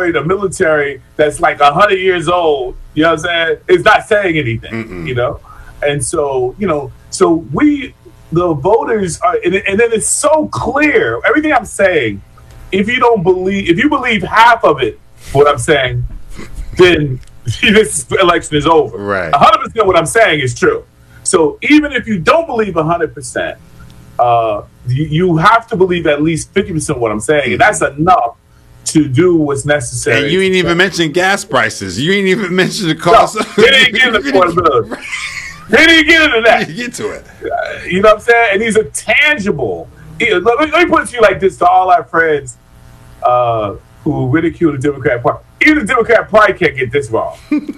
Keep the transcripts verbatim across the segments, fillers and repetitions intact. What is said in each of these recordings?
destroyed a military that's like one hundred years old, you know what I'm saying, is not saying anything, Mm-mm. you know? And so, you know, so we, the voters, are, and, and then it's so clear, everything I'm saying, if you don't believe, if you believe half of it, what I'm saying, then this election is over. Right. one hundred percent what I'm saying is true. So even if you don't believe one hundred percent, uh, you, you have to believe at least fifty percent of what I'm saying, mm-hmm. and that's enough to do what's necessary. And you ain't even mentioned gas prices. You ain't even mentioned the cost. No, they didn't get into affordability. They didn't get into that. You get to it. Uh, you know what I'm saying? And these are tangible. Let me, let me put it to you like this to all our friends uh, who ridicule the Democrat Party. Even the Democrat Party can't get this wrong.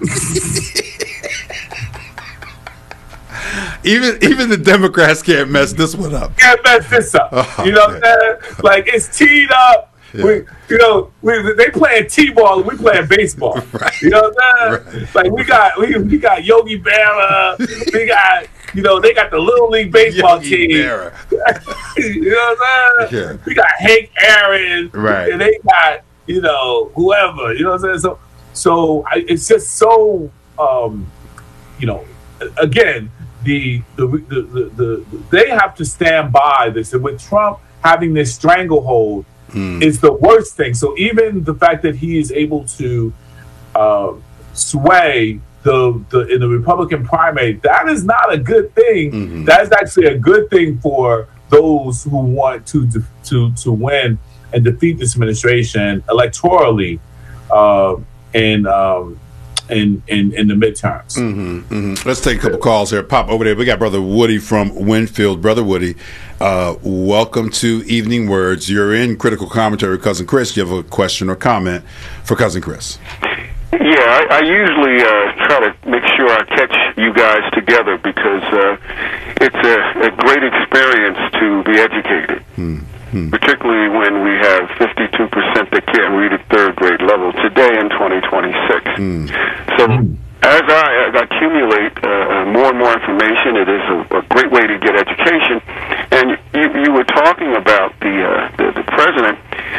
Even even the Democrats can't mess this one up. Can't mess this up. Oh, you know man. what I'm saying? Like, it's teed up. Yeah. We, you know, we, they playing t-ball and we playing baseball. Right. You know what I'm saying? Right. Like we got, we, we got Yogi Berra. We got, you know, they got the Little League baseball Yogi team. you know what I'm saying? Yeah. We got Hank Aaron. Right. And they got, you know, whoever. You know what I'm saying? So, so I, it's just so, um, you know, again, the the, the the the they have to stand by this, and with Trump having this stranglehold. Mm. Is the worst thing. So even the fact that he is able to uh, sway the, the in the Republican primary, that is not a good thing. Mm-hmm. That is actually a good thing for those who want to to to win and defeat this administration electorally uh, in, um, in in in the midterms. Mm-hmm, mm-hmm. Let's take a couple calls here. Pop over there. We got Brother Woody from Winfield. Brother Woody. Uh, welcome to Evening Words. You're in Critical Commentary with Cousin Chris. You have a question or comment for Cousin Chris? Yeah, I, I usually uh, try to make sure I catch you guys together because uh, it's a, a great experience to be educated, mm-hmm. particularly when we have fifty-two percent that can't read at third grade level today in twenty twenty-six. Mm. So as I uh, accumulate uh, more and more information, it is a, a great way to get education. And you, you were talking about the, uh, the the president.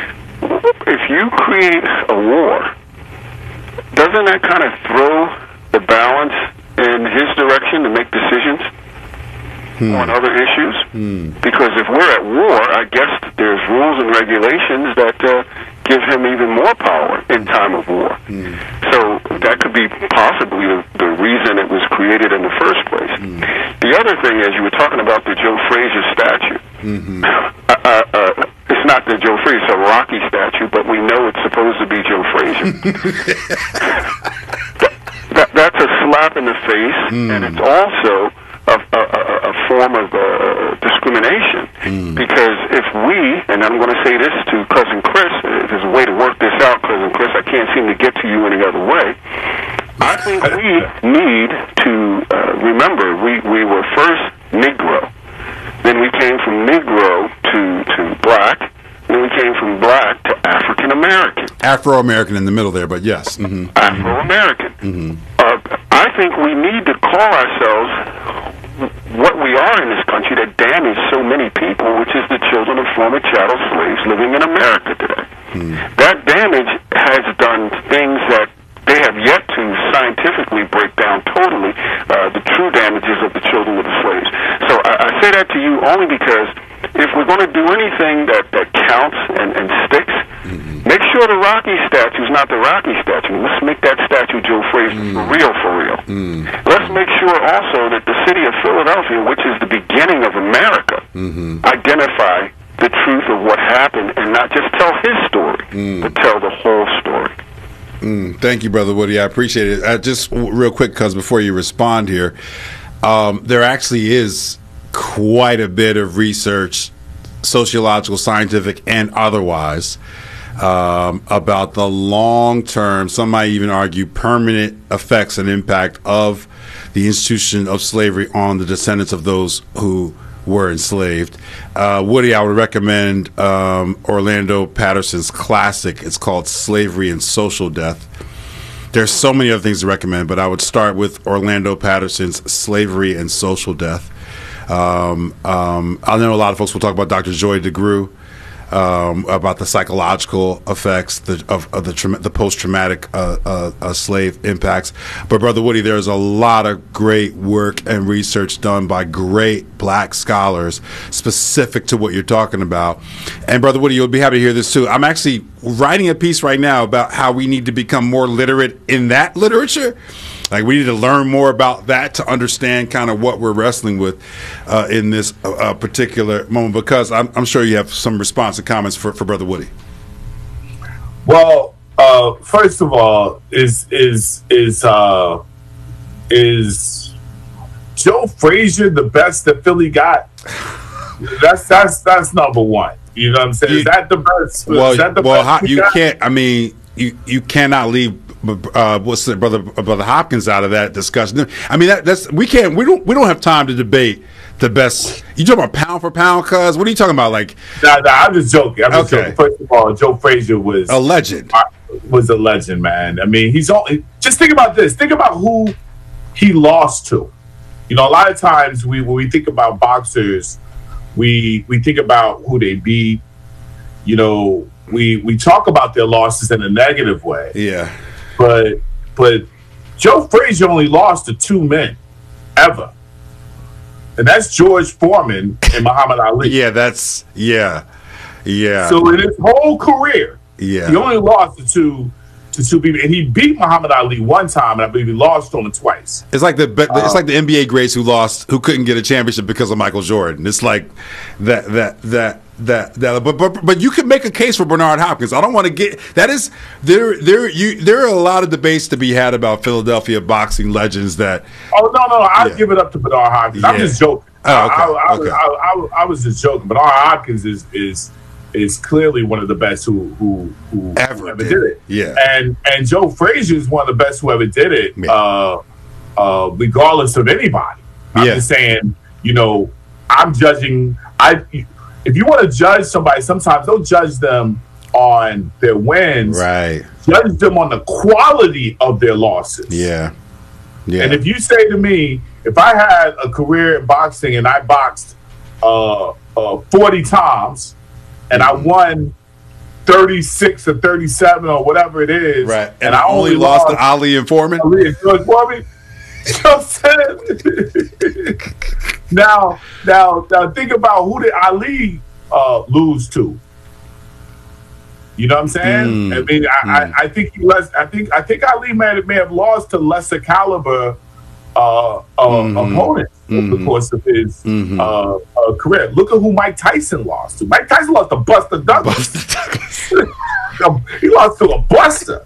If you create a war, doesn't that kind of throw the balance in his direction to make decisions hmm. on other issues? Hmm. Because if we're at war, I guess there's rules and regulations that uh, give him even more power in time of war. Hmm. So that could be possibly the, the reason it was created in the first place. Hmm. The other thing is, you were talking about the Joe Frazier statue. Mm-hmm. Uh, uh, uh, it's not the Joe Frazier, it's a Rocky statue, but we know it's supposed to be Joe Frazier. that, that, that's a slap in the face, mm. and it's also a, a, a, a form of uh, discrimination. Mm. Because if we, and I'm going to say this to Cousin Chris, if there's a way to work this out, Cousin Chris, I can't seem to get to you any other way. I think we need to uh, remember we, we were first Negro. Then we came from Negro to, to black. Then we came from black to African American. Afro-American in the middle there, but yes. Mm-hmm. Afro-American. Mm-hmm. Uh, I think we need to call ourselves what we are in this country that damaged so many people, which is the children of former chattel slaves living in America today. Mm. That damage has done things that they have yet to scientifically break down totally uh, the true damages of the children of the slaves. So I, I say that to you only because if we're going to do anything that, that counts and, and sticks, mm-hmm. make sure the Rocky statue is not the Rocky statue. Let's make that statue Joe Frazier mm. for real, for real. Mm. Let's make sure also that the city of Philadelphia, which is the beginning of America, mm-hmm. identify the truth of what happened and not just tell his story, mm. but tell the whole story. Mm, thank you, Brother Woody. I appreciate it. Uh, just real quick, because before you respond here, um, there actually is quite a bit of research, sociological, scientific, and otherwise, um, about the long-term, some might even argue permanent effects and impact of the institution of slavery on the descendants of those who were enslaved. Uh, Woody, I would recommend um, Orlando Patterson's classic. It's called Slavery and Social Death. There's so many other things to recommend, but I would start with Orlando Patterson's Slavery and Social Death. Um, um, I know a lot of folks will talk about Doctor Joy DeGruy. um, about the psychological effects the, of, of the tra- the post-traumatic uh, uh, uh, slave impacts. But Brother Woody, there's a lot of great work and research done by great black scholars specific to what you're talking about. And Brother Woody, you'll be happy to hear this too. I'm actually writing a piece right now about how we need to become more literate in that literature. Like, we need to learn more about that to understand kind of what we're wrestling with uh, in this uh, particular moment, because I'm, I'm sure you have some response and comments for, for Brother Woody. Well, uh, first of all, is is is uh, is Joe Frazier the best that Philly got? That's that's that's number one. You know what I'm saying? You, is that the best? Well, is that the well, best how, you got? can't. I mean, you you cannot leave. Uh, what's the brother brother Hopkins out of that discussion? I mean, that, that's we can't. We don't. We don't have time to debate the best. You talking about pound for pound? Cuz what are you talking about? Like, nah, nah, I'm just joking. I'm just okay. joking. First of all, Joe Frazier was a legend. Was a legend, man. I mean, he's only. Just think about this. Think about who he lost to. You know, a lot of times we when we think about boxers, we we think about who they beat. You know, we we talk about their losses in a negative way. Yeah. But but Joe Frazier only lost to two men ever, and that's George Foreman and Muhammad Ali. Yeah, that's yeah, yeah. So in his whole career, yeah, he only lost to two to two people, and he beat Muhammad Ali one time, and I believe he lost to him twice. It's like the it's like the N B A greats who lost, who couldn't get a championship because of Michael Jordan. It's like that that that. That that but but but you can make a case for Bernard Hopkins. I don't want to get that is there there you there are a lot of debates to be had about Philadelphia boxing legends that. Oh no no I yeah. give it up to Bernard Hopkins. Yeah. I'm just joking. Oh, okay. I, I, okay. I, I, I, I was just joking. Bernard Hopkins is is is clearly one of the best who who who ever, who ever did. did it. Yeah, and and Joe Frazier is one of the best who ever did it. Yeah. Uh, uh, regardless of anybody. I'm yeah. just saying. You know, I'm judging. I. If you want to judge somebody, sometimes don't judge them on their wins. Right. Judge them on the quality of their losses. Yeah. Yeah. And if you say to me, if I had a career in boxing and I boxed uh, uh, forty times and I won thirty-six or thirty-seven or whatever it is, right, and, and I only, only lost, lost to Ali and Foreman. Ali and George Foreman. You know what I'm saying? now, now, now, think about who did Ali uh, lose to? You know what I'm saying? Mm, I mean, I, mm. I, I think he less. I think I think Ali may have, may have lost to lesser caliber uh, uh, mm-hmm. opponents mm-hmm. over the course of his mm-hmm. uh, uh, career. Look at who Mike Tyson lost to. Mike Tyson lost to Buster Douglas. Buster Douglas. He lost to a Buster.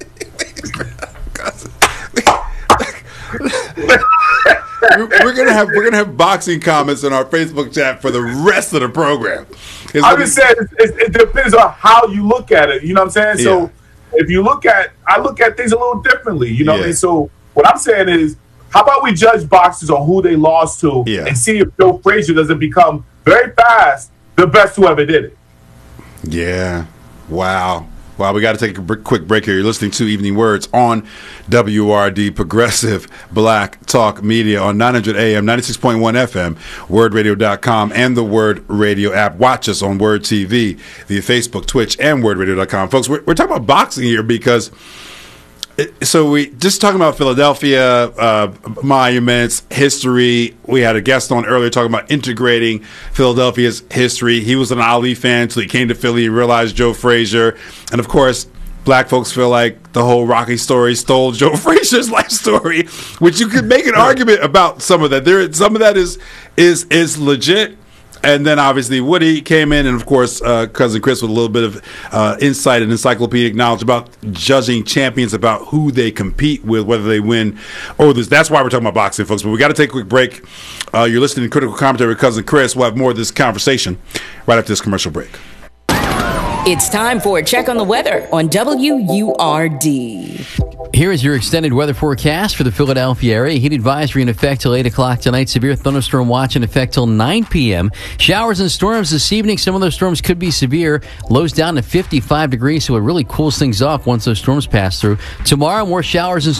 we're gonna have we're gonna have boxing comments in our Facebook chat for the rest of the program. It's I'm just saying it, it depends on how you look at it. You know what I'm saying? Yeah. So if you look at, I look at things a little differently. You know yeah. what I mean? So what I'm saying is, how about we judge boxers on who they lost to yeah. and see if Joe Frazier doesn't become very fast the best who ever did it. Yeah. Wow. Wow, we got to take a quick break here. You're listening to Evening Words on W R D, Progressive Black Talk Media on nine hundred A M, ninety-six point one F M, word radio dot com, and the Word Radio app. Watch us on Word T V via Facebook, Twitch, and word radio dot com. Folks, we're, we're talking about boxing here because it, so we just talking about Philadelphia, uh, monuments, history. We had a guest on earlier talking about integrating Philadelphia's history. He was an Ali fan until he came to Philly and realized Joe Frazier. And, of course, black folks feel like the whole Rocky story stole Joe Frazier's life story, which you could make an argument about some of that. There, some of that is is is legit. And then, obviously, Woody came in, and, of course, uh, Cousin Chris with a little bit of uh, insight and encyclopedic knowledge about judging champions, about who they compete with, whether they win or lose. That's why we're talking about boxing, folks. But we got to take a quick break. Uh, you're listening to Critical Commentary with Cousin Chris. We'll have more of this conversation right after this commercial break. It's time for a check on the weather on W U R D. Here is your extended weather forecast for the Philadelphia area. Heat advisory in effect till eight o'clock tonight. Severe thunderstorm watch in effect till nine p.m. Showers and storms this evening. Some of those storms could be severe. Lows down to fifty-five degrees, so it really cools things off once those storms pass through. Tomorrow, more showers and storms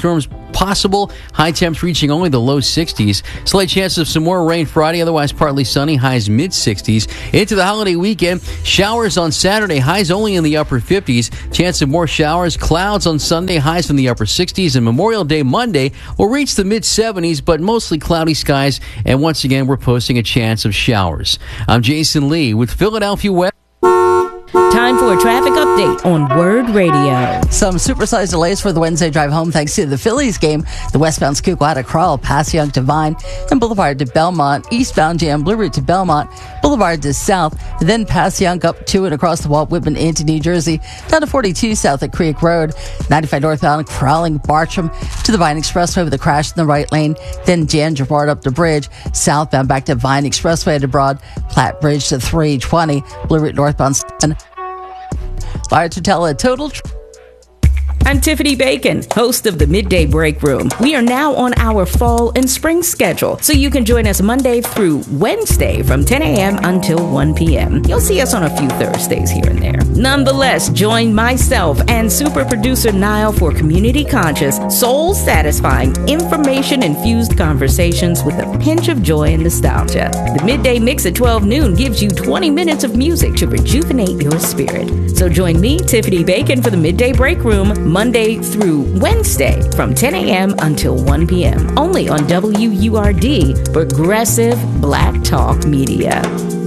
possible. High temps reaching only the low sixties. Slight chance of some more rain Friday, otherwise partly sunny, highs mid sixties. Into the holiday weekend, showers on Saturday, highs only in the upper fifties. Chance of more showers, clouds on Sunday, highs in the upper sixties. And Memorial Day Monday will reach the mid seventies, but mostly cloudy skies. And once again, we're posting a chance of showers. I'm Jason Lee with Philadelphia Weather. Time for a traffic update on Word Radio. Some supersized delays for the Wednesday drive home thanks to the Phillies game. The westbound Schuylkill had a crawl past Young to Vine and Boulevard to Belmont. Eastbound jam Blue Route to Belmont, Boulevard to South, then past Young up to and across the Walt Whitman into New Jersey, down to forty-two south at Creek Road. ninety-five northbound crawling Bartram to the Vine Expressway with a crash in the right lane. Then Jan Gerard up the bridge. Southbound back to Vine Expressway to Broad, Platte Bridge to three twenty. Blue Route northbound. Fire to tell a total. Tr- I'm Tiffany Bacon, host of the Midday Break Room. We are now on our fall and spring schedule, so you can join us Monday through Wednesday from ten a.m. until one p.m. You'll see us on a few Thursdays here and there. Nonetheless, join myself and super producer Niall for community conscious, soul-satisfying, information-infused conversations with a pinch of joy and nostalgia. The Midday Mix at twelve noon gives you twenty minutes of music to rejuvenate your spirit. So join me, Tiffany Bacon, for the Midday Break Room, Monday through Wednesday from ten a.m. until one p.m. only on W U R D, Progressive Black Talk Media.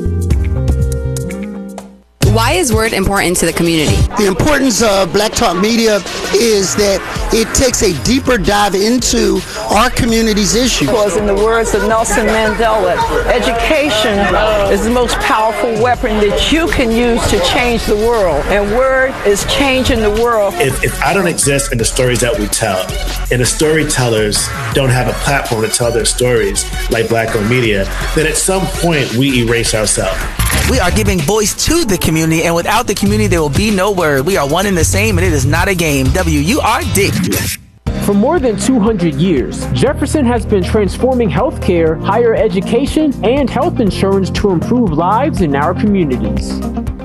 Why is Word important to the community? The importance of Black Talk Media is that it takes a deeper dive into our community's issues. Because in the words of Nelson Mandela, education is the most powerful weapon that you can use to change the world. And Word is changing the world. If, if I don't exist in the stories that we tell, and the storytellers don't have a platform to tell their stories like Black-owned media, then at some point we erase ourselves. We are giving voice to the community, and without the community, there will be no Word. We are one and the same, and it is not a game. W U R D. For more than two hundred years, Jefferson has been transforming healthcare, higher education, and health insurance to improve lives in our communities.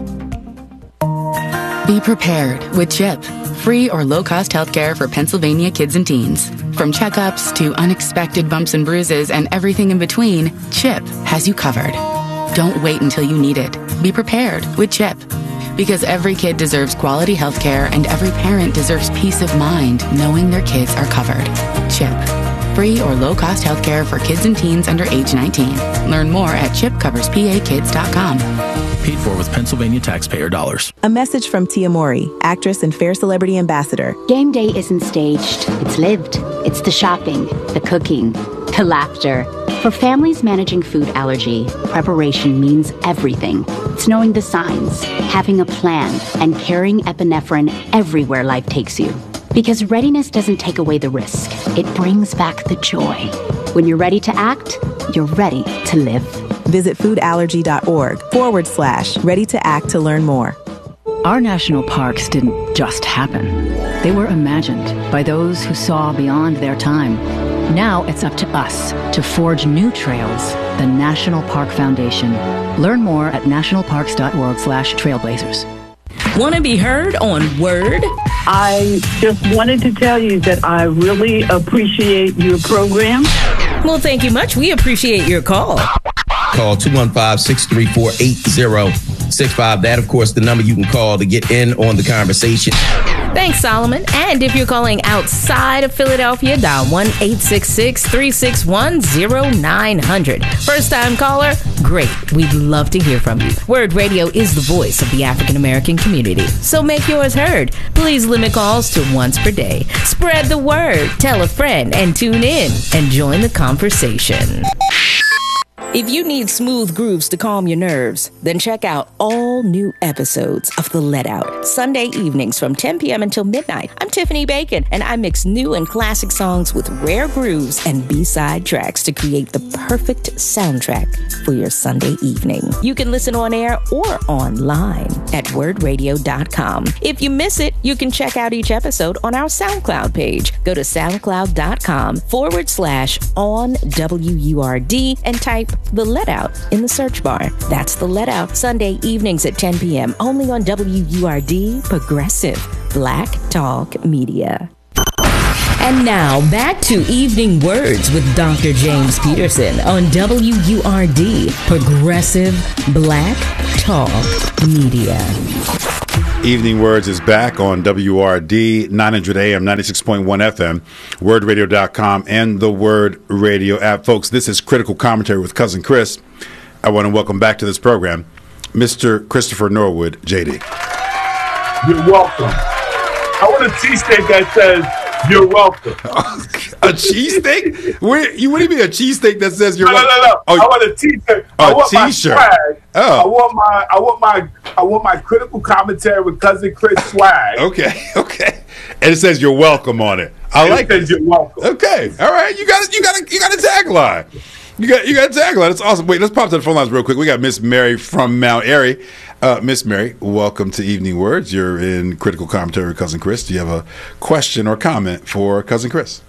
Be prepared with CHIP, free or low-cost healthcare for Pennsylvania kids and teens. From checkups to unexpected bumps and bruises and everything in between, CHIP has you covered. Don't wait until you need it. Be prepared with CHIP. Because every kid deserves quality health care and every parent deserves peace of mind knowing their kids are covered. CHIP. Free or low-cost health care for kids and teens under age nineteen. Learn more at chip covers p a kids dot com. Paid for with Pennsylvania taxpayer dollars. A message from Tia Mori, actress and Fair Celebrity Ambassador. Game day isn't staged. It's lived. It's the shopping, the cooking, the laughter. For families managing food allergy, preparation means everything. It's knowing the signs, having a plan, and carrying epinephrine everywhere life takes you. Because readiness doesn't take away the risk. It brings back the joy. When you're ready to act, you're ready to live. Visit foodallergy.org forward slash ready to act to learn more. Our national parks didn't just happen. They were imagined by those who saw beyond their time. Now it's up to us to forge new trails. The National Park Foundation. Learn more at nationalparks.org slash trailblazers. Want to be heard on Word? I just wanted to tell you that I really appreciate your program. Well, thank you much. We appreciate your call. Call two one five, six three four, eight zero six five. That, of course, the number you can call to get in on the conversation. Thanks, Solomon. And if you're calling outside of Philadelphia, dial one eight six six, three six one, zero nine zero zero. First-time caller? Great. We'd love to hear from you. Word Radio is the voice of the African-American community. So make yours heard. Please limit calls to once per day. Spread the word. Tell a friend and tune in and join the conversation. If you need smooth grooves to calm your nerves, then check out all new episodes of The Let Out, Sunday evenings from ten p.m. until midnight. I'm Tiffany Bacon, and I mix new and classic songs with rare grooves and B-side tracks to create the perfect soundtrack for your Sunday evening. You can listen on air or online at word radio dot com. If you miss it, you can check out each episode on our SoundCloud page. Go to soundcloud.com forward slash on W U R D and type The Let Out in the search bar. That's The Let Out, Sunday evenings at ten p.m. only on W U R D, Progressive Black Talk Media. And now, back to Evening Words with Doctor James Peterson on W U R D, Progressive Black Talk Media. Evening Words is back on W R D, nine hundred A M, ninety-six point one F M, word radio dot com, and the Word Radio app. Folks, this is Critical Commentary with Cousin Chris. I want to welcome back to this program Mister Christopher Norwood, J D. You're welcome. I want a cheesesteak that says, you're welcome. A cheesesteak? What, you, what do you mean a cheesesteak that says you're no, welcome? No, no, no. Oh, I want a t-shirt. I a want t-shirt. My swag. Oh. I want my, I want my, I want my Critical Commentary with Cousin Chris swag. Okay, okay. And it says you're welcome on it. I and like it. Says that. You're welcome. Okay, all right. You got it. You got it. You got a tagline. You got you got a tagline. That's awesome. Wait, let's pop to the phone lines real quick. We got Miss Mary from Mount Airy. Uh, Miss Mary, welcome to Evening Words. You're in Critical Commentary with Cousin Chris. Do you have a question or comment for Cousin Chris?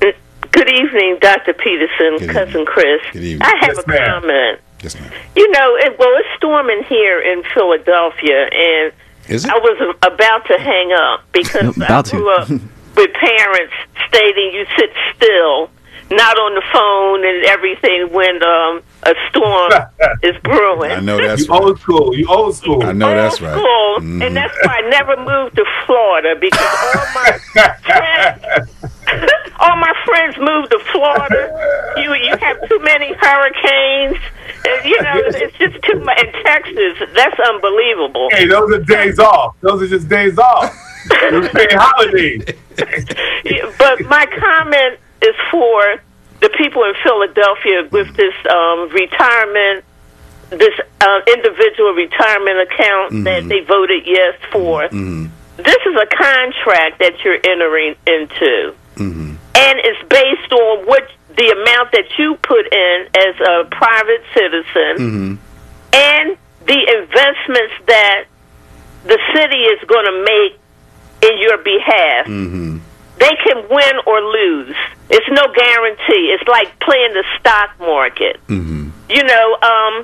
Good evening, Doctor Peterson, Good Cousin Chris. Good evening. I have Yes, a ma'am. comment. Yes, ma'am. You know, it, well, it's storming here in Philadelphia, and Is it? I was about to hang up because About I to. grew up with parents stating you sit still, not on the phone and everything when um, a storm is brewing. I know that's You right. old school. You old school. I know that's right. School, Mhm. and that's why I never moved to Florida because all my friends, all my friends moved to Florida. You you have too many hurricanes. And, you know, it's just too much. In Texas, that's unbelievable. Hey, those are days off. Those are just days off. You're paying holidays. Yeah, but my comment is for the people in Philadelphia with this um, retirement, this uh, individual retirement account Mhm. that they voted yes for. Mm-hmm. This is a contract that you're entering into, Mm-hmm. and it's based on what the amount that you put in as a private citizen Mm-hmm. and the investments that the city is going to make in your behalf. Mm-hmm. They can win or lose. It's no guarantee. It's like playing the stock market. Mm-hmm. You know, um,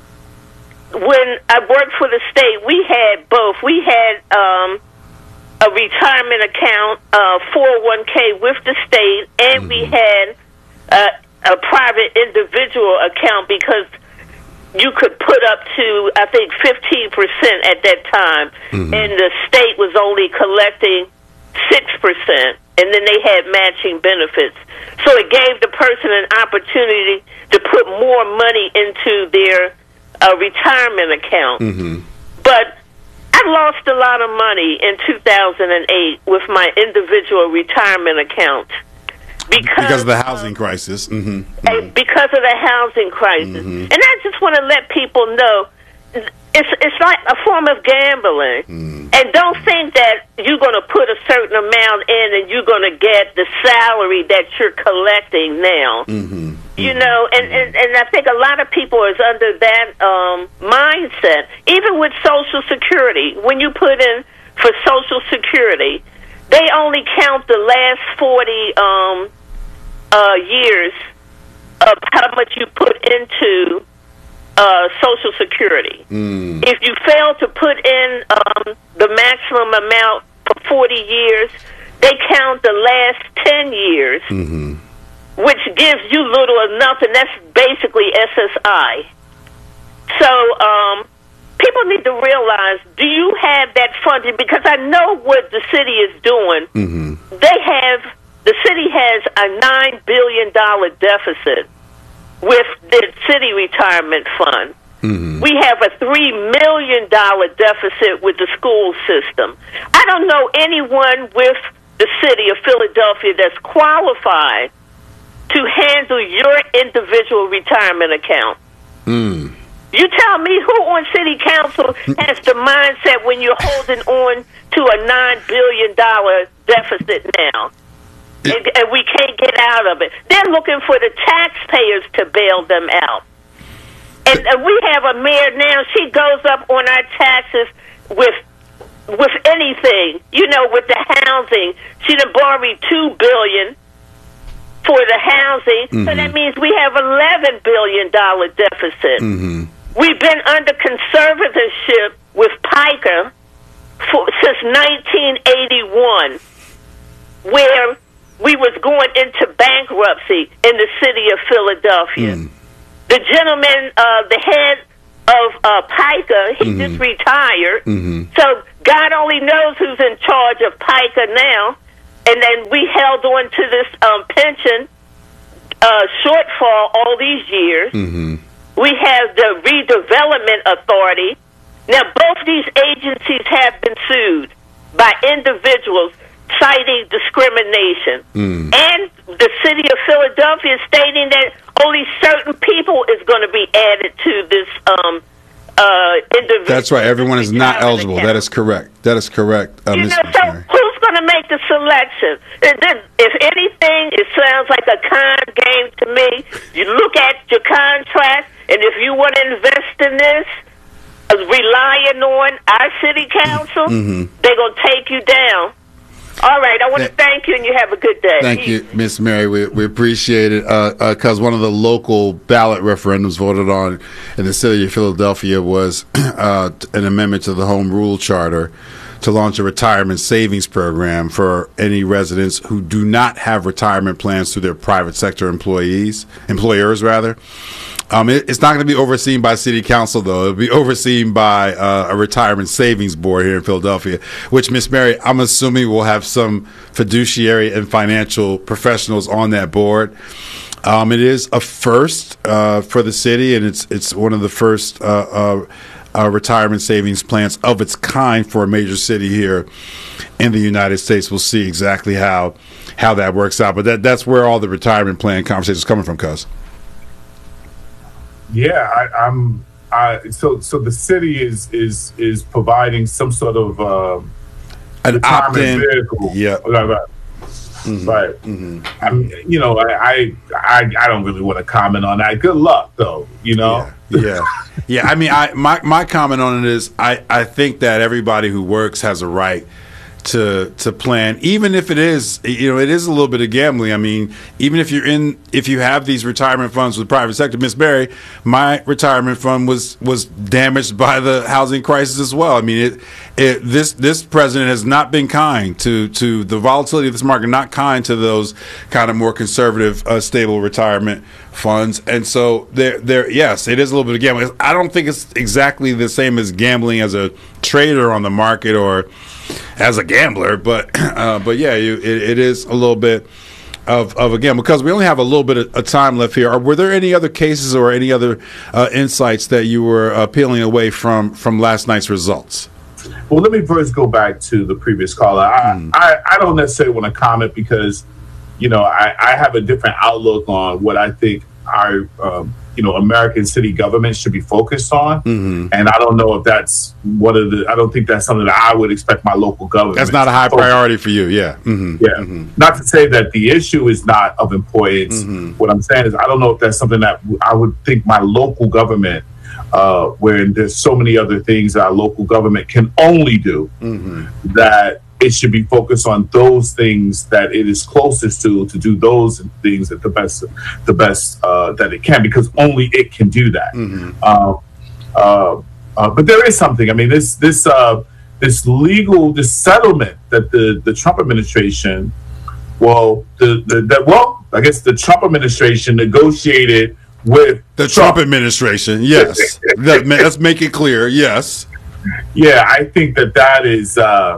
when I worked for the state, we had both. We had um, a retirement account, uh, four oh one k with the state, and Mm-hmm. we had uh, a private individual account because you could put up to, I think, fifteen percent at that time, Mhm. and the state was only collecting six percent, and then they had matching benefits. So it gave the person an opportunity to put more money into their uh, retirement account. Mm-hmm. But I lost a lot of money in two thousand eight with my individual retirement account. Because, Because of the housing crisis. Mm-hmm. and because of the housing crisis. Mhm. And I just want to let people know it's it's like a form of gambling. Mm. And don't think that you're going to put a certain amount in and you're going to get the salary that you're collecting now. Mm-hmm. You know, and, and, and I think a lot of people is under that um, mindset. Even with Social Security, when you put in for Social Security, they only count the last forty um, uh, years of how much you put into uh, Social Security. Mm. If you fail to put in um, the maximum amount for forty years, they count the last ten years, Mm-hmm. which gives you little or nothing. That's basically S S I. So um, people need to realize, do you have that funding? Because I know what the city is doing. Mm-hmm. They have, the city has a nine billion dollars deficit with the city retirement fund. Mm-hmm. We have a three million dollars deficit with the school system. I don't know anyone with the city of Philadelphia that's qualified to handle your individual retirement account. Mm. You tell me who on city council has the mindset when you're holding on to a nine billion dollars deficit now, and, and we can't get out of it. They're looking for the taxpayers to bail them out. And, and we have a mayor now, she goes up on our taxes with with anything, you know, with the housing. She done borrowed two billion dollars for the housing, Mm-hmm. so that means we have eleven billion dollars deficit. Mm-hmm. We've been under conservatorship with Piker for, since nineteen eighty-one, where we going into bankruptcy in the city of Philadelphia. Mm. The gentleman, uh, the head of uh, PICA, he mm-hmm. just retired. Mm-hmm. So God only knows who's in charge of PICA now. And then we held on to this um, pension uh, shortfall all these years. Mm-hmm. We have the Redevelopment Authority. Now, both these agencies have been sued by individuals citing discrimination. Mm. And the city of Philadelphia is stating that only certain people is going to be added to this um, uh, individual. That's right. Everyone is not eligible. account. That is correct. That is correct, uh, You Miz know, so Mary. who's going to make the selection? If if anything, it sounds like a con game to me. You look at your contract, and if you want to invest in this, uh, relying on our city council, Mm-hmm. they're going to take you down. All right, I want to thank you, and you have a good day. Thank you, Miss Mary. We, we appreciate it because uh, uh, one of the local ballot referendums voted on in the city of Philadelphia was uh, an amendment to the Home Rule Charter to launch a retirement savings program for any residents who do not have retirement plans through their private sector employees, employers rather. Um, it, it's not going to be overseen by city council, though. It'll be overseen by uh, a retirement savings board here in Philadelphia, which, Miss Mary, I'm assuming will have some fiduciary and financial professionals on that board. Um, it is a first uh, for the city, and it's it's one of the first uh, uh, uh, retirement savings plans of its kind for a major city here in the United States. We'll see exactly how how that works out, but that that's where all the retirement plan conversations are coming from, cuz. Yeah, I, I'm. I, so, so the city is is is providing some sort of uh, an retirement vehicle. Yeah, right. Right. Mm-hmm. right. Mm-hmm. I'm. You know, I, I I don't really want to comment on that. Good luck, though. You know. Yeah. Yeah. yeah. I mean, I my my comment on it is I I think that everybody who works has a right to to plan, even if it is, you know, it is a little bit of gambling. I mean, even if you're in, if you have these retirement funds with the private sector, Miss Barry, my retirement fund was was damaged by the housing crisis as well. I mean, it, it this this president has not been kind to to the volatility of this market, not kind to those kind of more conservative, uh, stable retirement funds. And so there there yes, it is a little bit of gambling. I don't think it's exactly the same as gambling as a trader on the market or as a gambler, but uh, but yeah, you, it, it is a little bit of, of a gamble because we only have a little bit of, of time left here. Are, were there any other cases or any other uh, insights that you were uh, peeling away from from last night's results? Well, let me first go back to the previous caller. I, mm. I, I don't necessarily want to comment because, you know, I, I have a different outlook on what I think our um, you know, American city government should be focused on. Mm-hmm. And I don't know if that's one of the, I don't think that's something that I would expect my local government. That's not a high priority for you. Yeah. Mm-hmm. Yeah. Mm-hmm. Not to say that the issue is not of importance. Mm-hmm. What I'm saying is I don't know if that's something that I would think my local government, uh, where there's so many other things that our local government can only do, mm-hmm. that it should be focused on those things that it is closest to, to do those things at the best, the best uh, that it can, because only it can do that. Mm-hmm. Uh, uh, uh, but there is something. I mean, this this uh, this legal this settlement that the, the Trump administration, well, the, the that well, I guess the Trump administration negotiated with the Trump, Trump administration. Yes, that, let's make it clear. Yes. Yeah, I think that that is. Uh,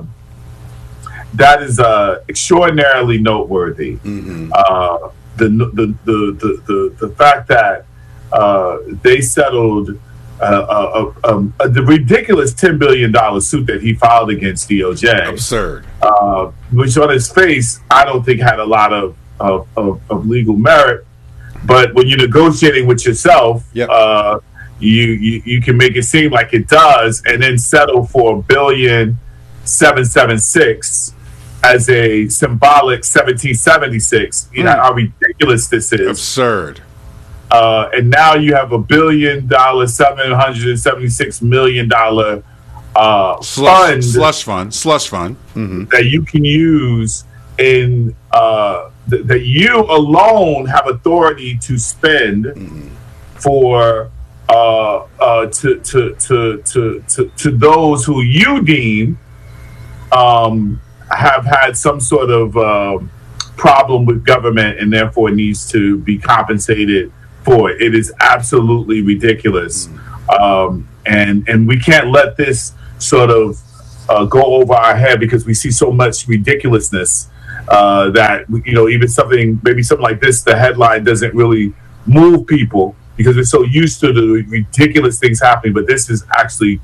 That is uh, extraordinarily noteworthy. Mm-hmm. Uh, the, the, the the the the fact that uh, they settled uh, a, a, a, the ridiculous ten billion dollars suit that he filed against D O J. Absurd. Uh, which on its face, I don't think had a lot of of, of, of legal merit. But when you're negotiating with yourself, yep. uh, you, you you can make it seem like it does, and then settle for a billion seven seven six. As a symbolic seventeen seventy-six, you know how ridiculous this is. Absurd. Uh, and now you have a billion dollar, seven hundred seventy-six million dollar uh, slush, fund, slush fund, slush fund mm-hmm. that you can use in uh, th- that you alone have authority to spend mm-hmm. for uh, uh, to, to, to to to to those who you deem. Um, have had some sort of uh, problem with government and therefore needs to be compensated for it. It is absolutely ridiculous. Um, and, and we can't let this sort of uh, go over our head because we see so much ridiculousness uh, that, you know, even something, maybe something like this, the headline doesn't really move people because we're so used to the ridiculous things happening. But this is actually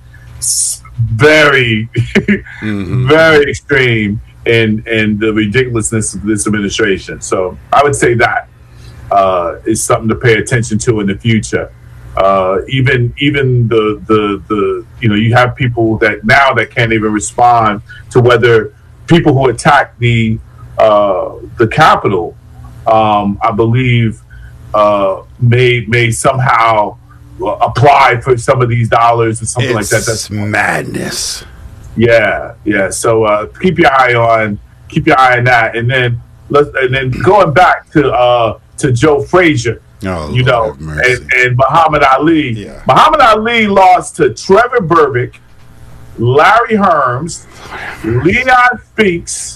very, mm-hmm. very extreme in, in the ridiculousness of this administration. So I would say that uh, is something to pay attention to in the future. Uh, even even the, the the you know, you have people that now that can't even respond to whether people who attack the uh, the Capitol, um, I believe, uh, may may somehow apply for some of these dollars or something it's like that. That's madness. Yeah, yeah. So uh, keep your eye on keep your eye on that, and then let's and then going back to uh, to Joe Frazier. Oh, you Lord know, and, and Muhammad Ali. Yeah. Muhammad Ali lost to Trevor Berbick, Larry Herms, Leon Spinks,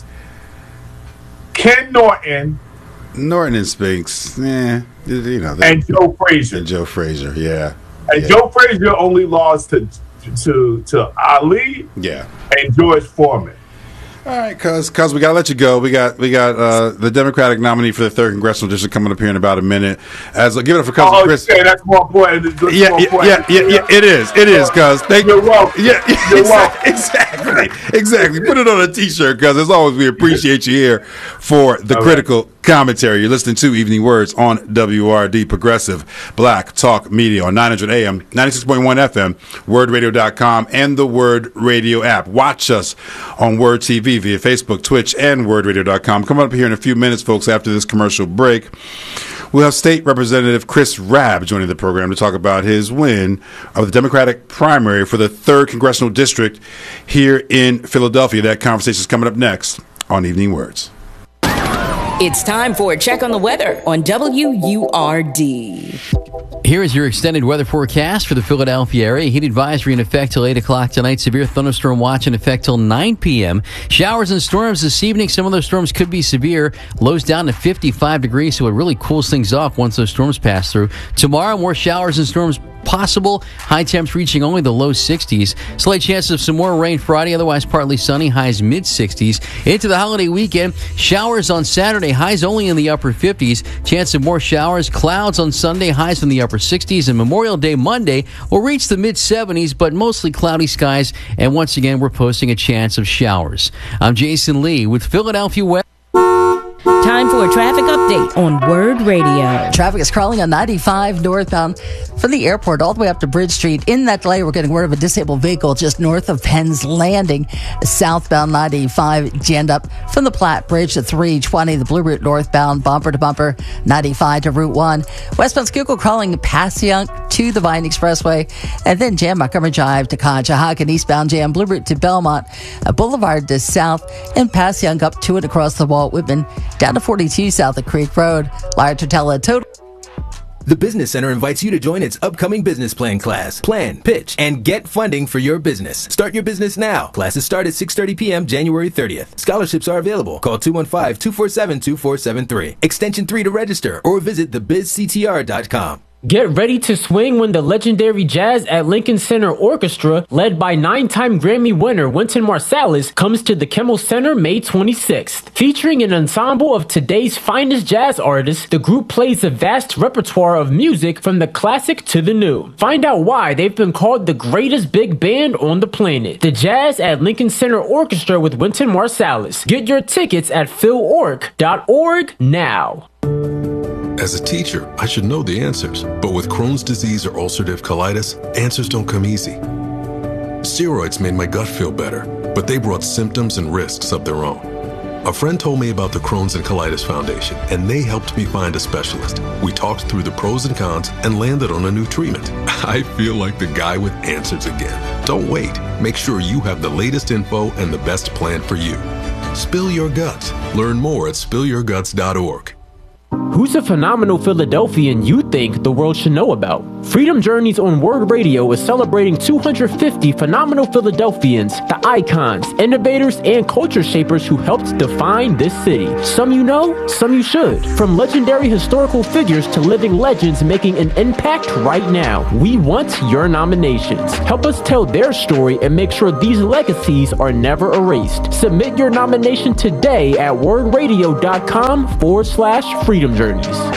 Ken Norton. Norton and Spinks, yeah, you know, and Joe Frazier. And Joe Frazier, yeah. And yeah. Joe Frazier only lost to to to Ali, yeah, and George Foreman. All right, cuz cuz we gotta let you go. We got we got uh, the Democratic nominee for the third congressional district coming up here in about a minute. As uh, give it up for cousin oh, Chris. Okay, that's more important. That's yeah, more yeah, important. yeah, yeah, yeah, it is. It is, cuz. Thank You're you. welcome. Yeah, yeah You're exactly, welcome. exactly, exactly. Put it on a T-shirt, cuz. As always, we appreciate you here for the All critical right. commentary. You're listening to Evening Words on W R D Progressive Black Talk Media on nine hundred A M, ninety-six point one F M, word radio dot com, and the Word Radio app. Watch us on Word T V via Facebook, Twitter, and word radio dot com. Come up here in a few minutes, folks, after this commercial break. We'll have State Representative Chris Rabb joining the program to talk about his win of the Democratic primary for the third Congressional District here in Philadelphia. That conversation is coming up next on Evening Words. It's time for a check on the weather on W U R D. Here is your extended weather forecast for the Philadelphia area. Heat advisory in effect till eight o'clock tonight. Severe thunderstorm watch in effect till nine p.m. Showers and storms this evening. Some of those storms could be severe. Lows down to fifty-five degrees, so it really cools things off once those storms pass through. Tomorrow, more showers and storms possible. High temps reaching only the low sixties. Slight chance of some more rain Friday, otherwise partly sunny. Highs mid sixties. Into the holiday weekend, showers on Saturday. Highs only in the upper fifties. Chance of more showers. Clouds on Sunday. Highs in the upper sixties. And Memorial Day Monday will reach the mid seventies, but mostly cloudy skies. And once again, we're posting a chance of showers. I'm Jason Lee with Philadelphia Weather. Time for a traffic update on Word Radio. Traffic is crawling on ninety-five northbound from the airport all the way up to Bridge Street. In that delay, we're getting word of a disabled vehicle just north of Penn's Landing. Southbound ninety-five jammed up from the Platte Bridge to three twenty. The Blue Route northbound bumper to bumper, ninety-five to Route one. Westbound Schuylkill crawling past Yonk to the Vine Expressway. And then jam Montgomery Drive to Conshohocken. Eastbound jam Blue Route to Belmont. A Boulevard to South and past Yonk up to and across the Walt Whitman. Down to forty-two south of Creek Road. Large Tortella total. The Business Center invites you to join its upcoming business plan class. Plan, pitch, and get funding for your business. Start your business now. Classes start at six thirty p.m. January thirtieth. Scholarships are available. Call two one five, two four seven, two four seven three. Extension three to register or visit the biz c t r dot com. Get ready to swing when the legendary Jazz at Lincoln Center Orchestra, led by nine-time Grammy winner Wynton Marsalis, comes to the Kimmel Center May twenty-sixth. Featuring an ensemble of today's finest jazz artists, the group plays a vast repertoire of music from the classic to the new. Find out why they've been called the greatest big band on the planet. The Jazz at Lincoln Center Orchestra with Wynton Marsalis. Get your tickets at phil org dot org now. As a teacher, I should know the answers, but with Crohn's disease or ulcerative colitis, answers don't come easy. Steroids made my gut feel better, but they brought symptoms and risks of their own. A friend told me about the Crohn's and Colitis Foundation, and they helped me find a specialist. We talked through the pros and cons and landed on a new treatment. I feel like the guy with answers again. Don't wait. Make sure you have the latest info and the best plan for you. Spill your guts. Learn more at spill your guts dot org. Who's a phenomenal Philadelphian you think the world should know about? Freedom Journeys on Word Radio is celebrating two hundred fifty phenomenal Philadelphians, the icons, innovators, and culture shapers who helped define this city. Some you know, some you should. From legendary historical figures to living legends making an impact right now, we want your nominations. Help us tell their story and make sure these legacies are never erased. Submit your nomination today at wordradio.com forward slash freedom journeys.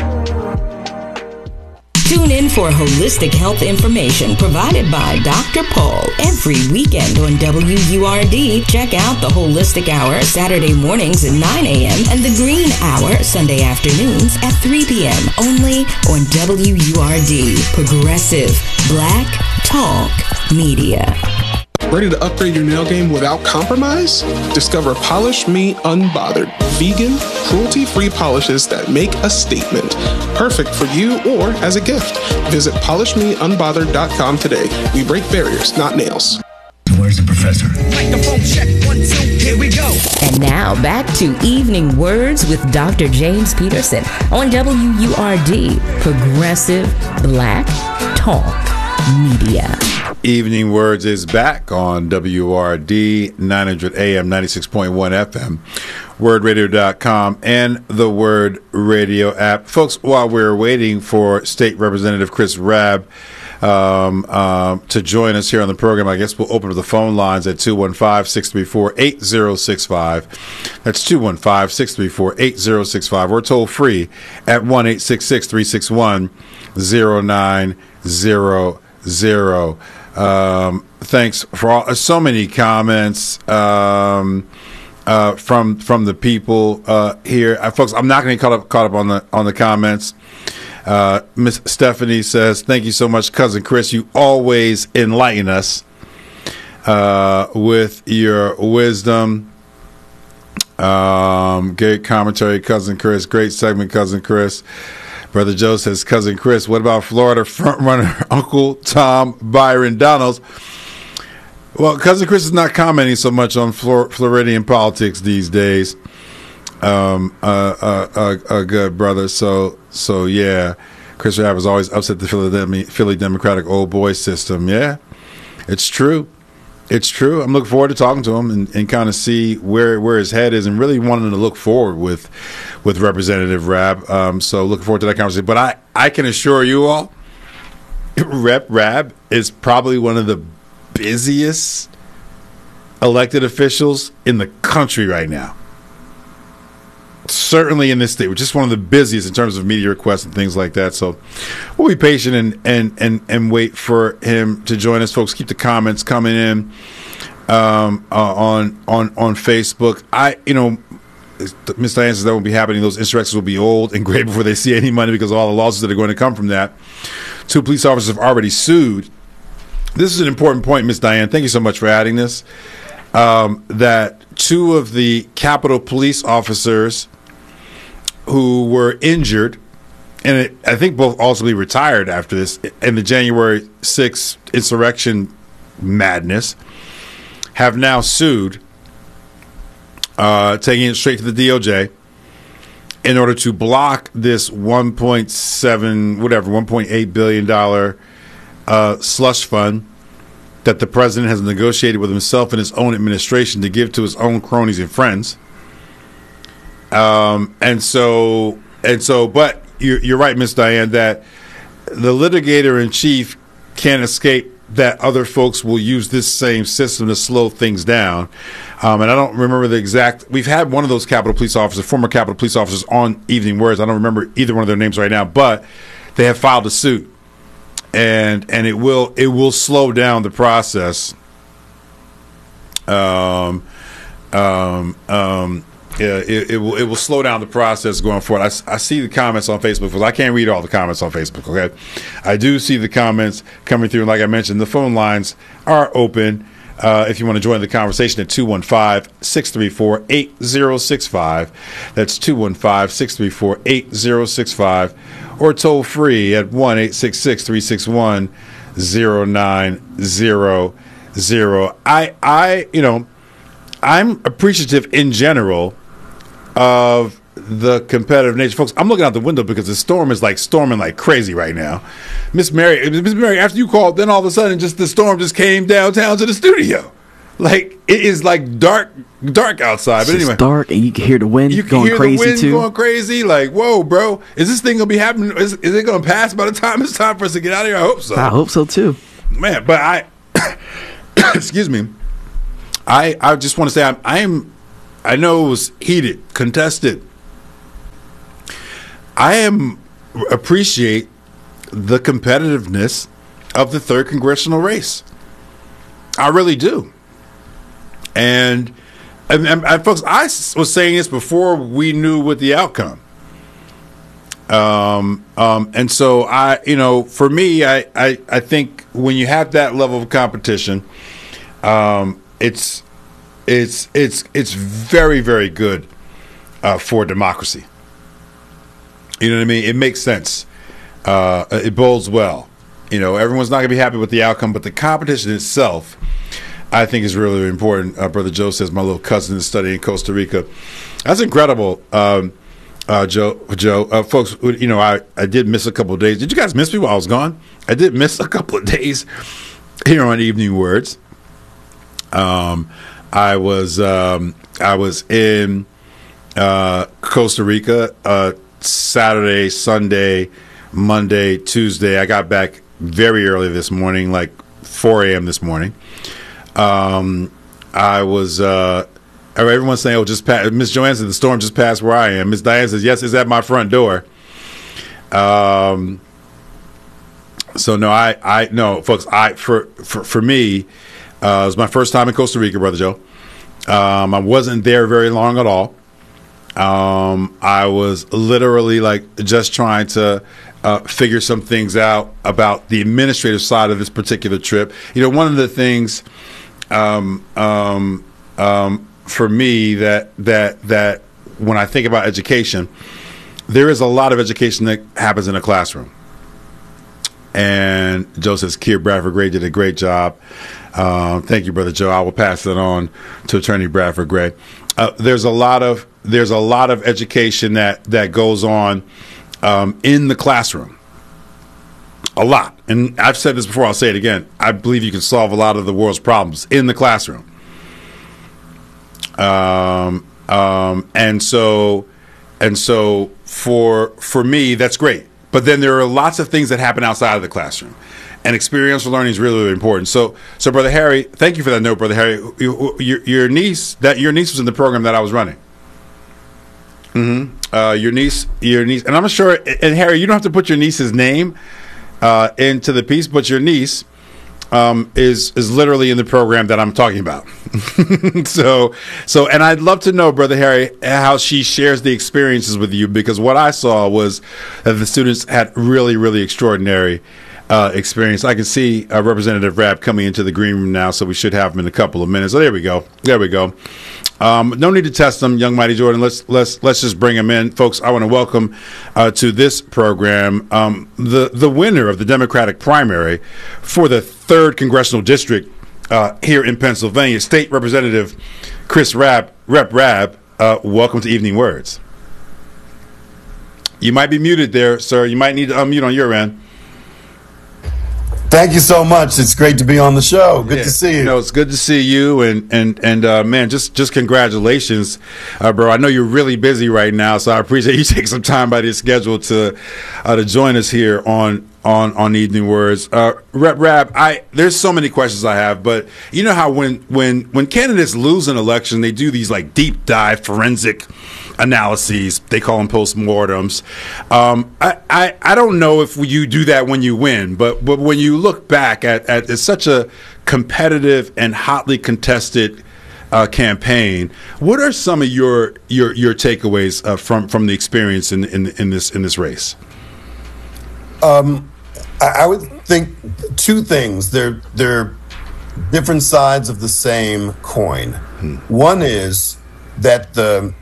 Tune in for holistic health information provided by Doctor Paul every weekend on W U R D. Check out the Holistic Hour Saturday mornings at nine a.m. and the Green Hour Sunday afternoons at three p.m. only on W U R D. Progressive Black Talk Media. Ready to upgrade your nail game without compromise? Discover Polish Me Unbothered, vegan, cruelty-free polishes that make a statement. Perfect for you or as a gift. Visit polish me unbothered dot com today. We break barriers, not nails. Where's the professor? Microphone check, one, two, here we go. And now back to Evening Words with Doctor James Peterson on W U R D, Progressive Black Talk Media. Evening Words is back on W U R D, nine hundred A M, ninety-six point one F M, word radio dot com, and the Word Radio app. Folks, while we're waiting for State Representative Chris Rabb um, um, to join us here on the program, I guess we'll open up the phone lines at two one five, six three four, eight zero six five. That's two one five, six three four, eight zero six five. Or toll free at one eight six six, three six one, zero nine zero zero. Um, thanks for all, so many comments um, uh, from from the people uh, here, uh, folks. I'm not going to get caught up caught up on the on the comments. Uh, Miss Stephanie says, "Thank you so much, Cousin Chris. You always enlighten us uh, with your wisdom." Um, great commentary, Cousin Chris. Great segment, Cousin Chris. Brother Joe says, Cousin Chris, what about Florida frontrunner Uncle Tom Byron Donalds? Well, Cousin Chris is not commenting so much on Flor- Floridian politics these days. Um, uh, uh, uh, uh, good brother. So, so yeah, Chris Rabb is always upset the Philly, Philly Democratic old boy system. Yeah, it's true. It's true. I'm looking forward to talking to him and, and kind of see where where his head is, and really wanting to look forward with with Representative Rabb. Um, so looking forward to that conversation. But I, I can assure you all, Rep Rabb is probably one of the busiest elected officials in the country right now. Certainly in this state, we're just one of the busiest in terms of media requests and things like that. So we'll be patient and and and, and wait for him to join us. Folks, keep the comments coming in um, uh, on on on Facebook. I, you know, Miz Diane says that won't be happening. Those insurrections will be old and gray before they see any money because of all the lawsuits that are going to come from that. Two police officers have already sued. This is an important point, Miz Diane. Thank you so much for adding this. Um, that two of the Capitol Police officers who were injured, and it, I think both ultimately retired after this, in the January sixth insurrection madness, have now sued, uh, taking it straight to the D O J in order to block this one point seven, whatever, one point eight billion dollars uh, slush fund that the president has negotiated with himself and his own administration to give to his own cronies and friends. Um, and so, and so, but you're, you're right, Miss Diane, that the litigator in chief can't escape that other folks will use this same system to slow things down. Um, and I don't remember the exact, we've had one of those Capitol Police officers, former Capitol Police officers on Evening Words. I don't remember either one of their names right now, but they have filed a suit. And and it will it will slow down the process. Um, um, um, yeah, it, it will it will slow down the process going forward. I, I see the comments on Facebook because I can't read all the comments on Facebook. Okay, I do see the comments coming through, and like I mentioned, the phone lines are open. Uh, if you want to join the conversation at two one five, six three four, eight zero six five. That's two one five, six three four, eight zero six five. Or toll free at one eight six six, three six one, zero nine zero zero. I, I, you know, I'm appreciative in general of the competitive nature, folks. I'm looking out the window because the storm is like storming like crazy right now. Miss Mary, Miss Mary, after you called, then all of a sudden, just the storm just came downtown to the studio. Like it is like dark, dark outside. It's but anyway, dark, and you can hear the wind you can going hear crazy the wind too. going crazy. Like, whoa, bro, is this thing gonna be happening? Is, is it gonna pass by the time it's time for us to get out of here? I hope so. I hope so too, man. But I, excuse me, I I just want to say I'm I'm I know it was heated, contested. I am appreciate the competitiveness of the third congressional race. I really do. And, and, and, and folks, I was saying this before we knew what the outcome. Um, um, and so I, you know, for me, I, I, I think when you have that level of competition, um, it's, it's, it's, it's very, very good uh, for democracy. You know what I mean? It makes sense. Uh, it bodes well. You know, everyone's not going to be happy with the outcome, but the competition itself, I think, is really, really important. Uh, Brother Joe says my little cousin is studying in Costa Rica. That's incredible, um, uh, Joe. Joe, uh, folks, you know, I, I did miss a couple of days. Did you guys miss me while I was gone? I did miss a couple of days here on Evening Words. Um, I was um, I was in uh, Costa Rica uh, Saturday, Sunday, Monday, Tuesday. I got back very early this morning, like four a.m. this morning. Um, I was, uh, everyone's saying, oh, just pass. Miss Joanne said the storm just passed where I am. Miss Diane says, yes, it's at my front door. Um, so no, I, I, no, folks, I, for, for, for me, uh, it was my first time in Costa Rica, Brother Joe. Um, I wasn't there very long at all. Um, I was literally like just trying to uh, figure some things out about the administrative side of this particular trip. You know, one of the things um, um, um, for me that that that when I think about education, there is a lot of education that happens in a classroom. And Joe says, Keir Bradford Gray did a great job. Uh, thank you, Brother Joe. I will pass it on to Attorney Bradford Gray. Uh, there's a lot of there's a lot of education that that goes on um, in the classroom. A lot, and I've said this before. I'll say it again. I believe you can solve a lot of the world's problems in the classroom. Um, um, and so, and so for for me, that's great. But then there are lots of things that happen outside of the classroom. And experiential learning is really, really important. So, so Brother Harry, thank you for that note, Brother Harry. Your, your niece, that your niece was in the program that I was running. Mm-hmm. Uh, your niece, your niece, and I'm sure. And Harry, you don't have to put your niece's name uh, into the piece, but your niece um, is is literally in the program that I'm talking about. so, so, and I'd love to know, Brother Harry, how she shares the experiences with you, because what I saw was that the students had really, really extraordinary Uh, experience. I can see uh, Representative Rabb coming into the green room now, so we should have him in a couple of minutes. Oh, there we go. There we go. Um, no need to test them, young Mighty Jordan. Let's let's let's just bring him in, folks. I want to welcome uh, to this program um, the the winner of the Democratic primary for the third congressional district uh, here in Pennsylvania, State Representative Chris Rabb, Rep Rabb. Uh, welcome to Evening Words. You might be muted there, sir. You might need to unmute on your end. Thank you so much. It's great to be on the show. Good yeah. to see you. You know, it's good to see you, and and and uh, man, just just congratulations, uh, bro. I know you're really busy right now, so I appreciate you taking some time out of your schedule to uh, to join us here on on on Evening Words. Uh, Rep Rabb, I there's so many questions I have, but you know how when when when candidates lose an election, they do these like deep dive forensic analyses. They call them postmortems. Um, I, I I don't know if you do that when you win, but but when you look back at at it's such a competitive and hotly contested uh, campaign, what are some of your your your takeaways uh, from from the experience in in in this in this race? Um, I, I would think two things. They're they're different sides of the same coin. Hmm. One is that the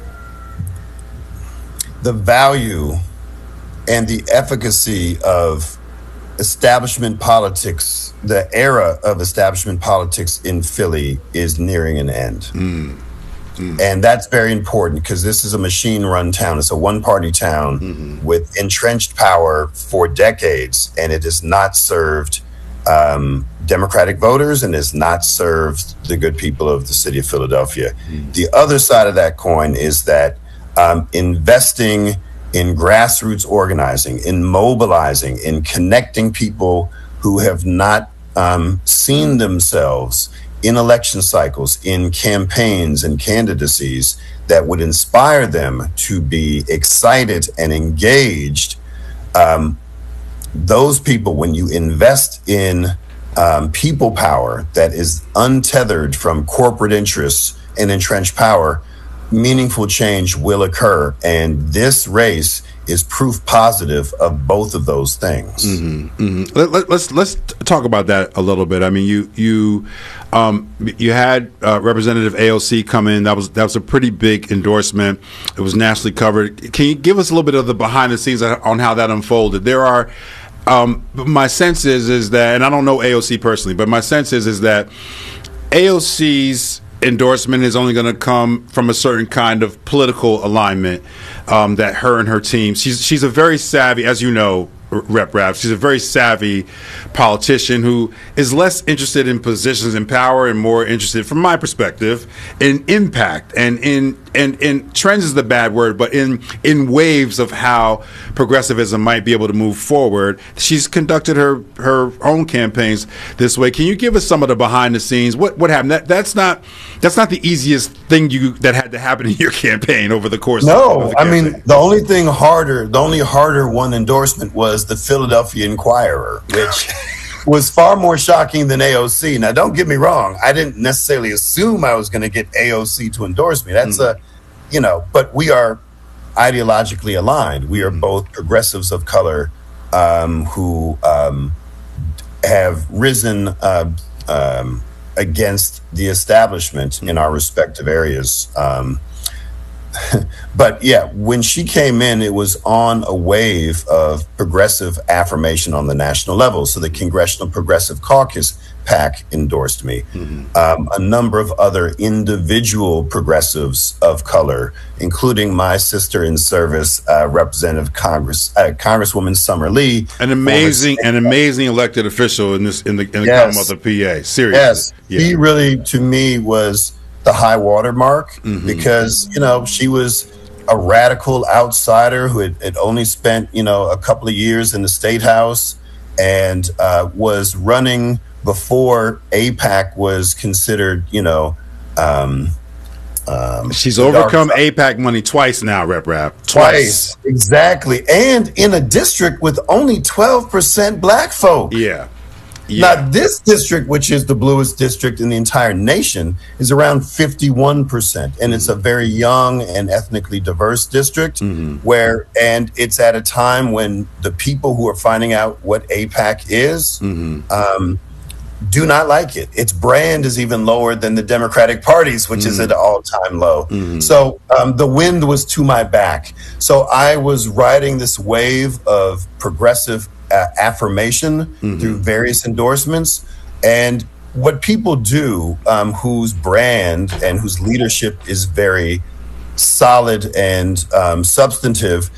the value and the efficacy of establishment politics, the era of establishment politics in Philly is nearing an end. Mm. Mm. And that's very important because this is a machine-run town. It's a one-party town mm-hmm. with entrenched power for decades, and it has not served um, Democratic voters and has not served the good people of the city of Philadelphia. Mm. The other side of that coin is that um, investing in grassroots organizing, in mobilizing, in connecting people who have not um, seen themselves in election cycles, in campaigns and candidacies that would inspire them to be excited and engaged. Um, those people, when you invest in um, people power that is untethered from corporate interests and entrenched power, meaningful change will occur. And this race is proof positive of both of those things. Mm-hmm, mm-hmm. Let, let, let's let's talk about that a little bit. I mean, you you um, you had uh, Representative A O C come in. That was that was a pretty big endorsement. It was nationally covered. Can you give us a little bit of the behind the scenes on how that unfolded? There are. Um, my sense is is that, and I don't know A O C personally, but my sense is is that A O C's endorsement is only going to come from a certain kind of political alignment um, that her and her team. She's she's a very savvy, as you know, Rep Rav. She's a very savvy politician who is less interested in positions in power and more interested, from my perspective, in impact and in and in trends is the bad word, but in in waves of how progressivism might be able to move forward. She's conducted her her own campaigns this way. Can you give us some of the behind the scenes? What what happened? That that's not that's not the easiest thing you that had to happen in your campaign over the course. No, of the I mean the only thing harder, the only harder one endorsement was the Philadelphia Inquirer, which was far more shocking than A O C. Now, don't get me wrong. I didn't necessarily assume I was going to get A O C to endorse me. That's mm. a, you know, but we are ideologically aligned. We are both progressives of color um, who um, have risen uh, um, against the establishment in our respective areas. Um, But yeah, when she came in, it was on a wave of progressive affirmation on the national level. So the Congressional Progressive Caucus PAC endorsed me. Mm-hmm. Um, a number of other individual progressives of color, including my sister in service, uh, Representative Congress, uh, Congresswoman Summer Lee, an amazing, an amazing elected official in this in the, in the yes. Commonwealth of P A. Seriously, yes, yeah. He really, to me, was the high water mark mm-hmm. because, you know, she was a radical outsider who had, had only spent, you know, a couple of years in the State House and uh, was running before A PAC was considered, you know, um, um, she's overcome A PAC money twice now, Rep Rap. Twice. twice. Exactly. And in a district with only twelve percent black folk. Yeah. Yeah. Now, this district, which is the bluest district in the entire nation, is around fifty-one percent. And mm-hmm. it's a very young and ethnically diverse district mm-hmm. where, and it's at a time when the people who are finding out what A PAC is mm-hmm. um, do not like it. Its brand is even lower than the Democratic Party's, which mm-hmm. is at an all-time low. Mm-hmm. So um, the wind was to my back. So I was riding this wave of progressive Uh, affirmation mm-hmm. through various endorsements. And what people do um, whose brand and whose leadership is very solid and um, substantive,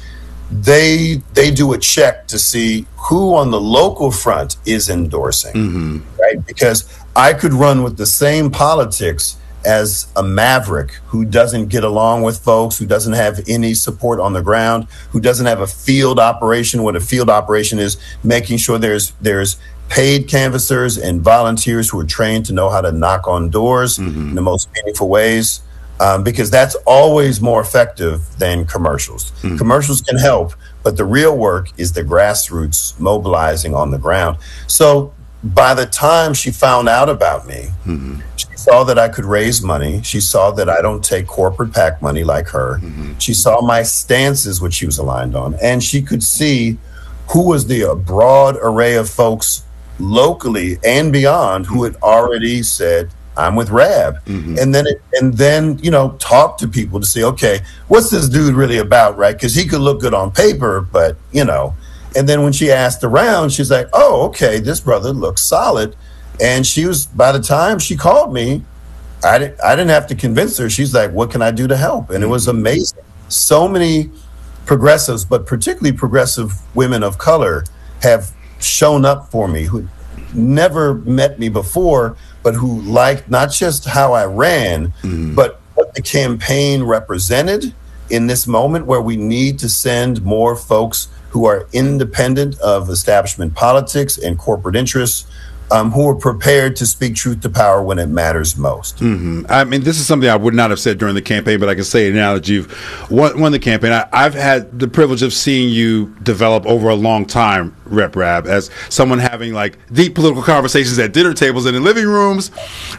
they they do a check to see who on the local front is endorsing, mm-hmm. right? Because I could run with the same politics as a maverick who doesn't get along with folks, who doesn't have any support on the ground, who doesn't have a field operation. What a field operation is, making sure there's there's paid canvassers and volunteers who are trained to know how to knock on doors mm-hmm. in the most meaningful ways, um, because that's always more effective than commercials. Mm-hmm. Commercials can help, but the real work is the grassroots mobilizing on the ground. So by the time she found out about me, mm-hmm. she saw that I could raise money. She saw that I don't take corporate PAC money like her. Mm-hmm. She saw my stances, which she was aligned on, and she could see who was the uh, broad array of folks locally and beyond who had already said, I'm with Rab. Mm-hmm. And then, it, and then, you know, talk to people to say, okay, what's this dude really about, right? Because he could look good on paper, but, you know. And then when she asked around, she's like, oh, okay, this brother looks solid. And she was, by the time she called me, I didn't, I didn't have to convince her. She's like, what can I do to help? And it was amazing. So many progressives, but particularly progressive women of color, have shown up for me who never met me before, but who liked not just how I ran, mm. but what the campaign represented in this moment where we need to send more folks who are independent of establishment politics and corporate interests, Um, who are prepared to speak truth to power when it matters most. Mm-hmm. I mean, this is something I would not have said during the campaign, but I can say it now that you've won, won the campaign. I, I've had the privilege of seeing you develop over a long time, Rep Rabb, as someone having like deep political conversations at dinner tables and in living rooms,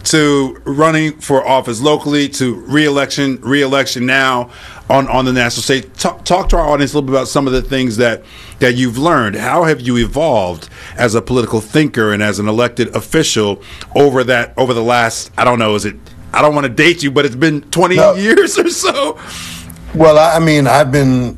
to running for office locally, to re-election, re-election now on, on the national stage. Talk, talk to our audience a little bit about some of the things that, that you've learned. How have you evolved as a political thinker and as an elected official over that, over the last, I don't know, is it, I don't want to date you, but it's been twenty no. years or so? Well, I mean, I've been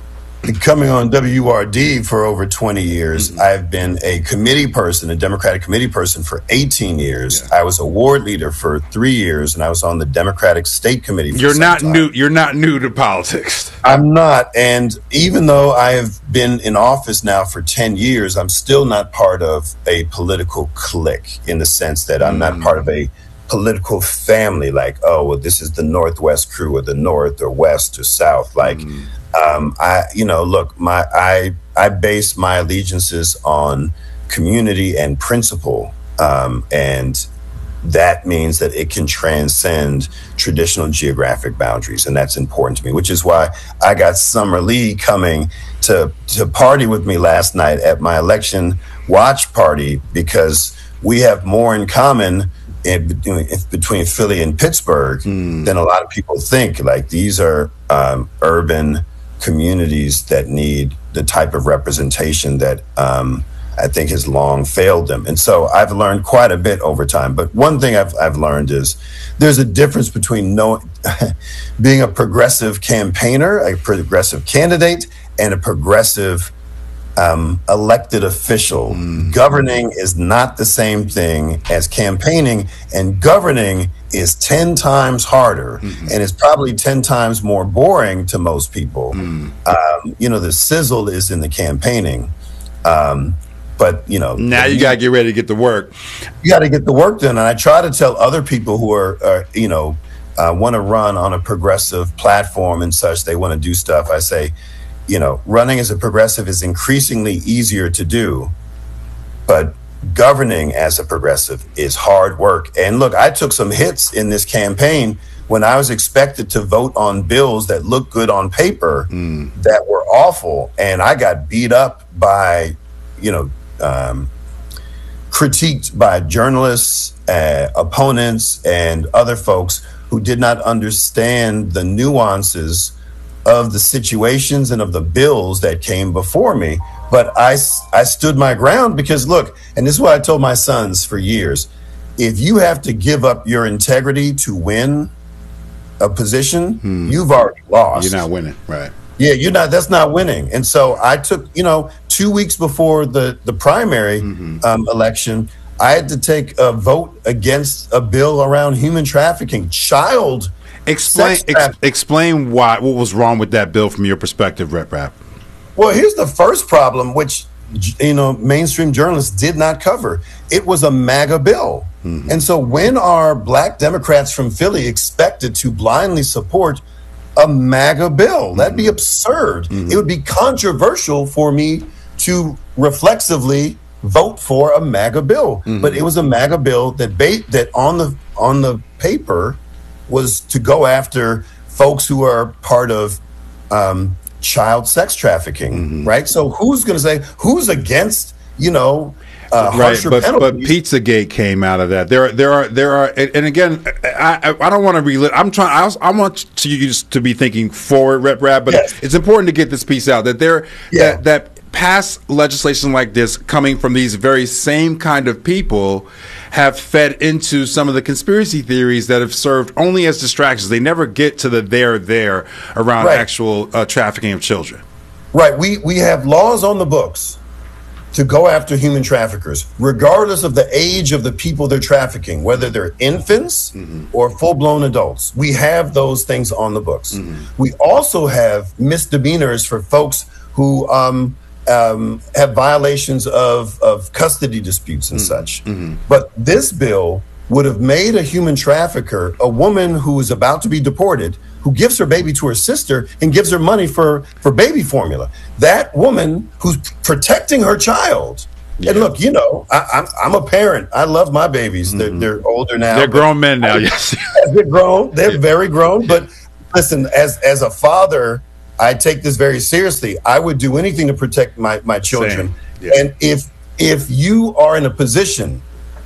coming on W R D for over twenty years. Mm-hmm. I've been a committee person, a Democratic committee person for eighteen years. Yeah. I was a ward leader for three years, and I was on the Democratic State Committee for You're some not time. new. You're not new to politics. I'm not. And even though I have been in office now for ten years, I'm still not part of a political clique, in the sense that I'm mm-hmm. not part of a political family, like, oh, well, this is the Northwest crew, or the North or West or South. Like, mm-hmm. Um, I, you know, look, my, I, I base my allegiances on community and principle. Um, and that means that it can transcend traditional geographic boundaries. And that's important to me, which is why I got Summer Lee coming to, to party with me last night at my election watch party, because we have more in common in between, between Philly and Pittsburgh mm. than a lot of people think. Like, these are um, urban communities that need the type of representation that um, I think has long failed them. And so I've learned quite a bit over time. But one thing I've, I've learned is there's a difference between knowing, being a progressive campaigner, a progressive candidate, and a progressive um, elected official. Mm. Governing is not the same thing as campaigning, and governing is ten times harder, mm-hmm. and it's probably ten times more boring to most people. Mm. Um, you know, the sizzle is in the campaigning. Um, but, you know. Now you, you got to get ready to get to work. You got to get the work done. And I try to tell other people who are, are you know, uh, want to run on a progressive platform and such, they want to do stuff. I say, you know, running as a progressive is increasingly easier to do, but governing as a progressive is hard work. And look, I took some hits in this campaign when I was expected to vote on bills that looked good on paper mm. that were awful. And I got beat up by, you know, um, critiqued by journalists, uh, opponents, and other folks who did not understand the nuances of the situations and of the bills that came before me. But I, I stood my ground, because look, and this is what I told my sons for years, if you have to give up your integrity to win a position, hmm. you've already lost. You're not winning, right? Yeah, you're not, that's not winning. And so I took, you know, two weeks before the, the primary mm-hmm. um, election, I had to take a vote against a bill around human trafficking, child Explain ex- explain why, what was wrong with that bill from your perspective, Rep Rabb. Well, here's the first problem, which, you know, mainstream journalists did not cover. It was a MAGA bill. Mm-hmm. And so when are black Democrats from Philly expected to blindly support a MAGA bill? Mm-hmm. That'd be absurd. Mm-hmm. It would be controversial for me to reflexively vote for a MAGA bill. Mm-hmm. But it was a MAGA bill that ba- that on the on the paper was to go after folks who are part of um, child sex trafficking, mm-hmm. right? So who's going to say, who's against, you know, uh, harsher right, but, penalties? But Pizzagate came out of that. There, there are, there are, and, and again, I, I don't want to relive. I'm trying. I, also, I want to, you to be thinking forward, Rep Rabb. But yes. It's important to get this piece out that there, yeah. that that past legislation like this, coming from these very same kind of people, have fed into some of the conspiracy theories that have served only as distractions. They never get to the there there around right. actual uh, trafficking of children. Right. We we have laws on the books to go after human traffickers, regardless of the age of the people they're trafficking, whether they're infants mm-hmm. or full-blown adults. We have those things on the books. Mm-hmm. We also have misdemeanors for folks who um, um, have violations of, of custody disputes and mm-hmm. such. Mm-hmm. But this bill would have made a human trafficker a woman who is about to be deported, who gives her baby to her sister and gives her money for, for baby formula. That woman who's protecting her child. Yeah. And look, you know, I, I'm I'm a parent. I love my babies. Mm-hmm. They're they're older now. They're grown men now. Yes, they're grown. They're yeah. very grown. But listen, as as a father, I take this very seriously. I would do anything to protect my my children. Yeah. And if if you are in a position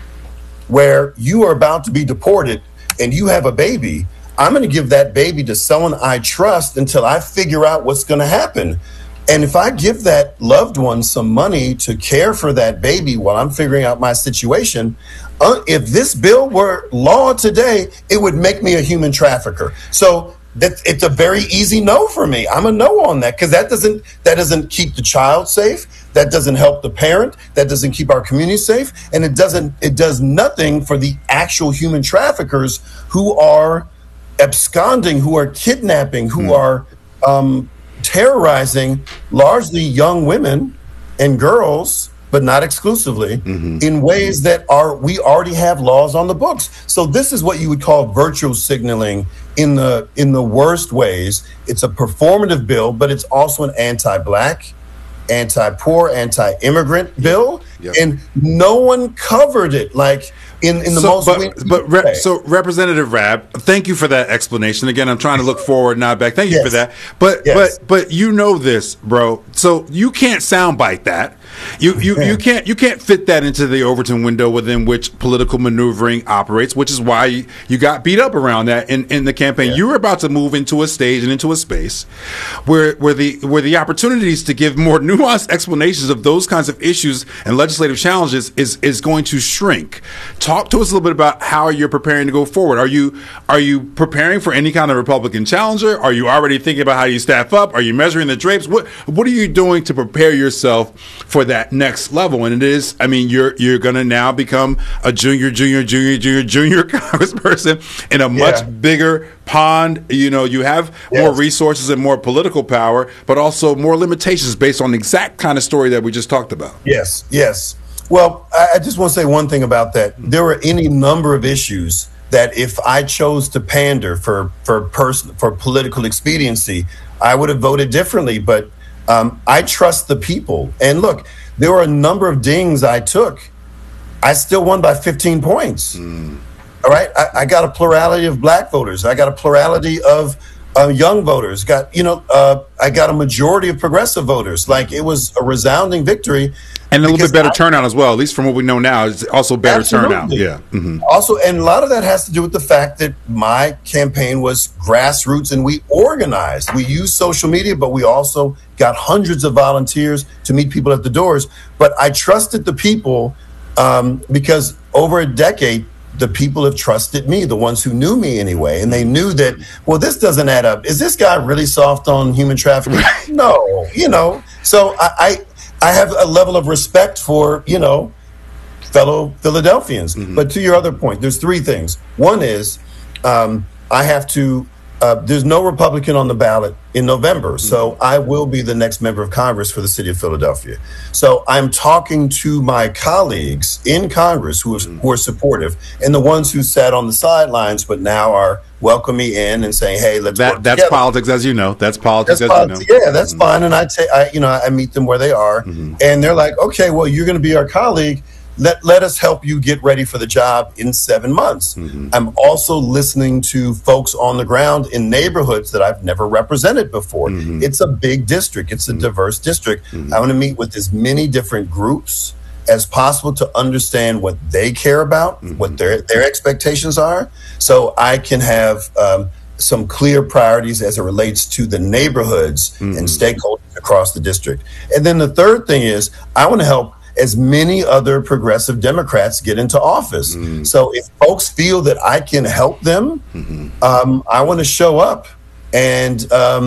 where you are about to be deported and you have a baby, I'm going to give that baby to someone I trust until I figure out what's going to happen. And if I give that loved one some money to care for that baby while I'm figuring out my situation, uh, if this bill were law today, it would make me a human trafficker. So that it's a very easy no for me. I'm a no on that because that doesn't that doesn't keep the child safe. That doesn't help the parent. That doesn't keep our community safe, and it doesn't. It does nothing for the actual human traffickers who are absconding, who are kidnapping, who mm. are um, terrorizing largely young women and girls, but not exclusively, mm-hmm. in ways that are we already have laws on the books. So this is what you would call virtue signaling in the in the worst ways. It's a performative bill, but it's also an anti-Black, anti-poor, anti-immigrant bill, yep. and no one covered it like in, in the so, most. But, but re- so, Representative Rabb, thank you for that explanation. Again, I'm trying to look forward, not back. Thank you yes. for that. But yes. but but you know this, bro. So you can't soundbite that. You you, you can't you can't fit that into the Overton window within which political maneuvering operates, which is why you, you got beat up around that in, in the campaign. Yeah. You were about to move into a stage and into a space where where the where the opportunities to give more nuanced explanations of those kinds of issues and legislative challenges is is going to shrink. Talk to us a little bit about how you're preparing to go forward. Are you are you preparing for any kind of Republican challenger? Are you already thinking about how you staff up? Are you measuring the drapes? What what are you doing to prepare yourself for that next level? And it is, I mean, you're you're going to now become a junior, junior, junior, junior, junior congressperson in a much yeah. bigger pond. You know, you have yes. more resources and more political power, but also more limitations based on the exact kind of story that we just talked about. Yes, yes. Well, I just want to say one thing about that. There were any number of issues that if I chose to pander for for person for political expediency, I would have voted differently. But um, I trust the people. And look, there were a number of dings I took. I still won by fifteen points. Mm. All right. I, I got a plurality of Black voters. I got a plurality of uh, young voters. Got, you know, uh, I got a majority of progressive voters. Like, it was a resounding victory. And a little bit better I, turnout as well, at least from what we know now. It's also better absolutely. turnout. Yeah. Mm-hmm. Also, and a lot of that has to do with the fact that my campaign was grassroots and we organized. We used social media, but we also got hundreds of volunteers to meet people at the doors. But I trusted the people um, because over a decade, the people have trusted me, the ones who knew me anyway. And they knew that, well, this doesn't add up. Is this guy really soft on human trafficking? No, you know. So I, I I have a level of respect for, you know, fellow Philadelphians. Mm-hmm. But to your other point, there's three things. One is um, I have to, uh, there's no Republican on the ballot in November. Mm-hmm. So I will be the next member of Congress for the city of Philadelphia. So I'm talking to my colleagues in Congress who are, mm-hmm. who are supportive, and the ones who sat on the sidelines but now are welcoming me in and saying, "Hey, let's that, work That's together." politics, as you know. That's politics, that's as politics, you know. Yeah, that's mm-hmm. fine. And I take, I, you know, I meet them where they are, mm-hmm. and they're like, "Okay, well, you're going to be our colleague. Let let us help you get ready for the job in seven months." Mm-hmm. I'm also listening to folks on the ground in neighborhoods that I've never represented before. Mm-hmm. It's a big district. It's a mm-hmm. diverse district. Mm-hmm. I want to meet with as many different groups as possible to understand what they care about, mm-hmm. what their their expectations are, so I can have um, some clear priorities as it relates to the neighborhoods mm-hmm. and stakeholders across the district. And then the third thing is I want to help as many other progressive Democrats get into office. Mm-hmm. So if folks feel that I can help them, mm-hmm. um, I want to show up and um,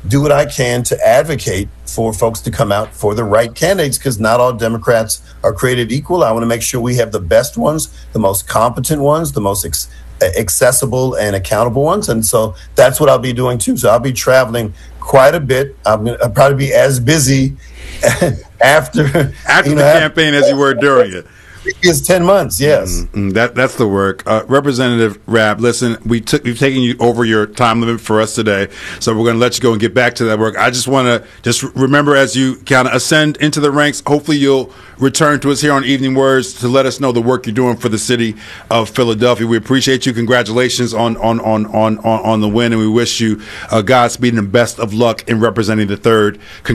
do what I can to advocate for folks to come out for the right candidates, because not all Democrats are created equal. I want to make sure we have the best ones, the most competent ones, the most ex- accessible and accountable ones. And so that's what I'll be doing too. So I'll be traveling quite a bit. I'm going to probably be as busy after, after you the know, campaign as you were during it. It's ten months, yes. Mm-hmm. That that's the work. Uh, Representative Rabb, listen, we took we've taken you over your time limit for us today, so we're going to let you go and get back to that work. I just want to just remember, as you kind of ascend into the ranks, hopefully you'll return to us here on Evening Words to let us know the work you're doing for the city of Philadelphia. We appreciate you. Congratulations on on on on on, on the win, and we wish you uh, Godspeed and best of luck in representing the third.